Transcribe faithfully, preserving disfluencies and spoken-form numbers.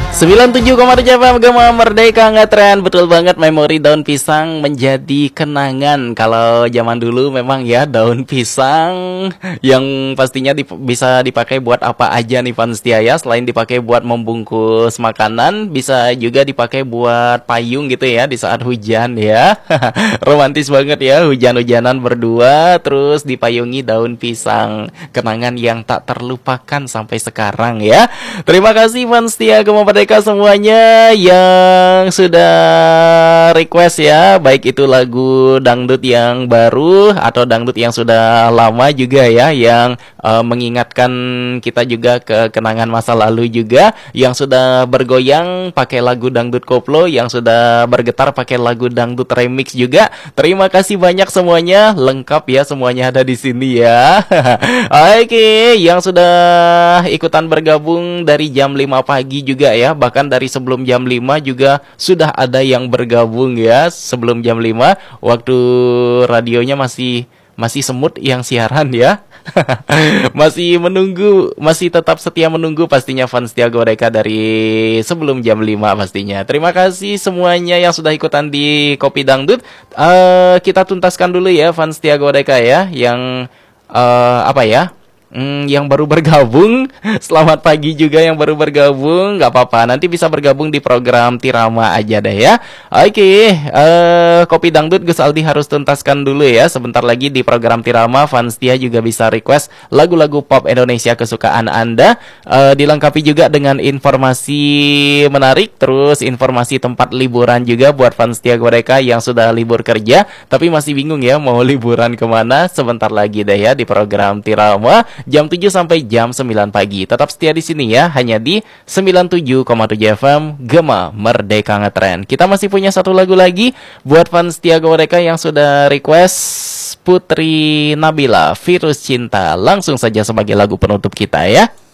sembilan puluh tujuh koma tujuh F M Gema Merdeka Ngetren. Betul banget, memori daun pisang menjadi kenangan. Kalau zaman dulu memang ya, daun pisang yang pastinya dip- bisa dipakai buat apa aja nih Van Setia ya. Selain dipakai buat membungkus makanan, bisa juga dipakai buat payung gitu ya di saat hujan ya. Romantis banget ya, hujan-hujanan berdua terus dipayungi daun pisang. Kenangan yang tak terlupakan sampai sekarang ya. Terima kasih Van Setia Gema Merdeka semuanya yang sudah request ya, baik itu lagu dangdut yang baru atau dangdut yang sudah lama juga ya, yang uh, mengingatkan kita juga ke kenangan masa lalu juga, yang sudah bergoyang pakai lagu dangdut koplo, yang sudah bergetar pakai lagu dangdut remix juga. Terima kasih banyak semuanya, lengkap ya semuanya ada di sini ya. Oke, yang sudah ikutan bergabung dari jam lima pagi juga ya, bahkan dari sebelum jam lima juga sudah ada yang bergabung ya. Sebelum jam lima waktu radionya masih masih semut yang siaran ya. Masih menunggu, masih tetap setia menunggu pastinya Van Setia Goreka dari sebelum jam lima pastinya. Terima kasih semuanya yang sudah ikutan di Kopi Dangdut. uh, Kita tuntaskan dulu ya Van Setia Goreka ya, yang uh, apa ya, Hmm, yang baru bergabung, selamat pagi juga yang baru bergabung. Gak apa-apa, nanti bisa bergabung di program Tirama aja deh ya. Oke, uh, Kopi Dangdut Gus Aldi harus tuntaskan dulu ya. Sebentar lagi di program Tirama, Van Setia juga bisa request lagu-lagu pop Indonesia kesukaan Anda, uh, dilengkapi juga dengan informasi menarik, terus informasi tempat liburan juga buat Van Setia Goreka yang sudah libur kerja tapi masih bingung ya mau liburan kemana. Sebentar lagi deh ya di program Tirama jam tujuh sampai jam sembilan pagi. Tetap setia di sini ya, hanya di sembilan puluh tujuh koma tujuh F M Gema Merdeka Ngetren. Kita masih punya satu lagu lagi buat Van Setia Goreka yang sudah request, Putri Nabila, Virus Cinta. Langsung saja sebagai lagu penutup kita ya.